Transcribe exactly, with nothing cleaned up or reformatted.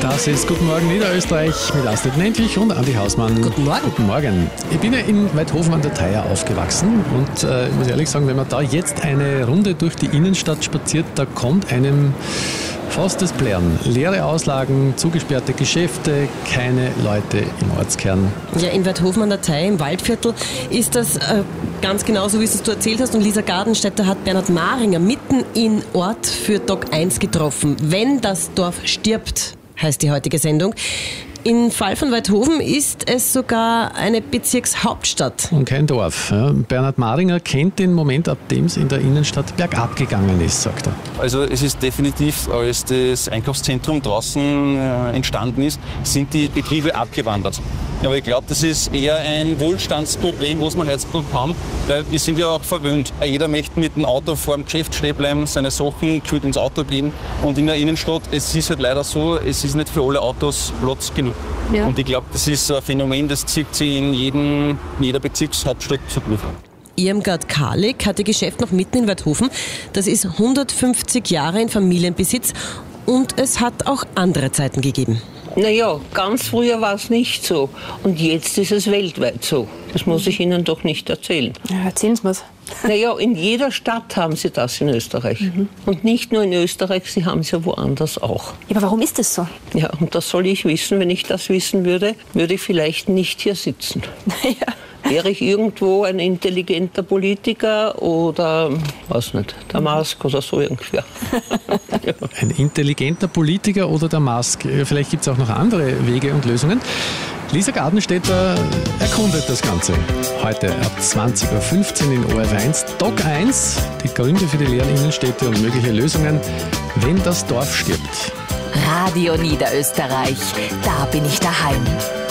Das ist Guten Morgen Niederösterreich mit Astrid Nentwich und Andi Hausmann. Guten Morgen. Guten Morgen. Ich bin ja in Weidhofen an der Theier aufgewachsen und äh, ich muss ehrlich sagen, wenn man da jetzt eine Runde durch die Innenstadt spaziert, da kommt einem fast das Plärren. Leere Auslagen, zugesperrte Geschäfte, keine Leute im Ortskern. Ja, in Weidhofen an der Theier im Waldviertel ist das äh, ganz genau so, wie es du erzählt hast. Und Lisa Gardenstädter hat Bernhard Maringer mitten in Ort für Tag eins getroffen. Wenn das Dorf stirbt, heißt die heutige Sendung. Im Fall von Weidhofen ist es sogar eine Bezirkshauptstadt. Und kein Dorf. Ja. Bernhard Maringer kennt den Moment, ab dem es in der Innenstadt bergab gegangen ist, sagt er. Also es ist definitiv, als das Einkaufszentrum draußen äh, entstanden ist, sind die Betriebe abgewandert. Aber ich glaube, das ist eher ein Wohlstandsproblem, was wir jetzt haben, weil wir sind ja auch verwöhnt. Jeder möchte mit dem Auto vor dem Geschäft stehen bleiben, seine Sachen gefühlt ins Auto gehen. Und in der Innenstadt, es ist halt leider so, es ist nicht für alle Autos Platz genug. Ja. Und ich glaube, das ist ein Phänomen, das zieht sich in jedem, in jeder Bezirkshauptstadt zu durch. Irmgard Karlik hat ihr Geschäft noch mitten in Weidhofen. Das ist hundertfünfzig Jahre in Familienbesitz und es hat auch andere Zeiten gegeben. Naja, ganz früher war es nicht so. Und jetzt ist es weltweit so. Das muss ich Ihnen doch nicht erzählen. Ja, erzählen Sie mir's. Naja, in jeder Stadt haben Sie das in Österreich. Mhm. Und nicht nur in Österreich, Sie haben es ja woanders auch. Ja, aber warum ist das so? Ja, und das soll ich wissen. Wenn ich das wissen würde, würde ich vielleicht nicht hier sitzen. Naja. Wäre ich irgendwo ein intelligenter Politiker oder, weiß nicht, der Musk oder so irgendwer. Ja. Ein intelligenter Politiker oder der Musk. Vielleicht gibt es auch noch andere Wege und Lösungen. Lisa Gardenstädter erkundet das Ganze. Heute ab zwanzig Uhr fünfzehn in O R F eins. Tag eins, die Gründe für die leeren Innenstädte und mögliche Lösungen, wenn das Dorf stirbt. Radio Niederösterreich, da bin ich daheim.